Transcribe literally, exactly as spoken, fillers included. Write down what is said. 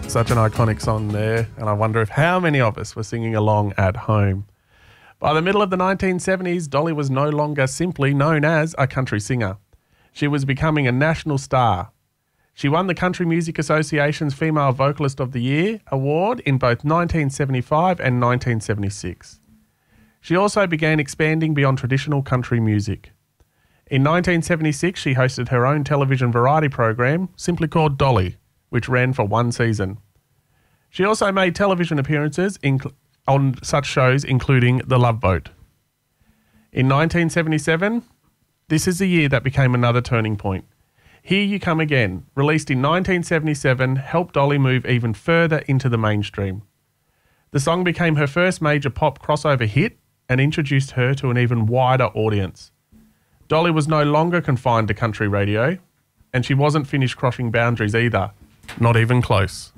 Such an iconic song there, and I wonder if how many of us were singing along at home. By the middle of the nineteen seventies, Dolly was no longer simply known as a country singer. She was becoming a national star. She won the Country Music Association's Female Vocalist of the Year award in both nineteen seventy-five and nineteen seventy-six. She also began expanding beyond traditional country music. In nineteen seventy-six, she hosted her own television variety program, simply called Dolly, which ran for one season. She also made television appearances in, on such shows including The Love Boat. In nineteen seventy-seven, this is the year that became another turning point. Here You Come Again, released in nineteen seventy-seven, helped Dolly move even further into the mainstream. The song became her first major pop crossover hit and introduced her to an even wider audience. Dolly was no longer confined to country radio, and she wasn't finished crossing boundaries either. Not even close.